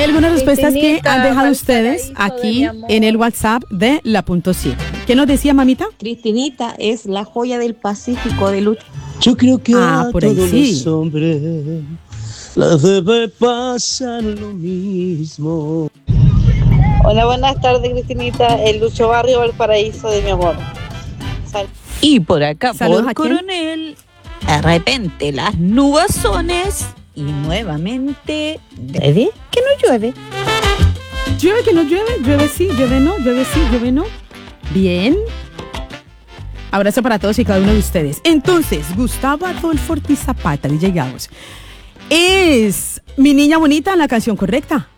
Hay algunas respuestas que Cristinita, han dejado Valparaíso ustedes de aquí mi amor. en el WhatsApp de La Punto 7. ¿Qué nos decía, mamita? Cristinita es la joya del Pacífico de Lucho. Yo creo que por ahí todos sí. los hombres las debe pasan lo mismo. Hola, buenas tardes, Cristinita. El Lucho Barrio Valparaíso de mi amor. Y por acá, Saludos, ¿a por quién? Coronel, de repente las nubazones y nuevamente llueve que no llueve. ¿Llueve que no llueve? ¿Llueve sí? ¿Llueve no? ¿Llueve sí? ¿Llueve no? Bien. Abrazo para todos y cada uno de ustedes. Entonces, Gustavo Adolfo Ortiz Zapata, DJ Gavos, ¿es mi niña bonita la canción correcta?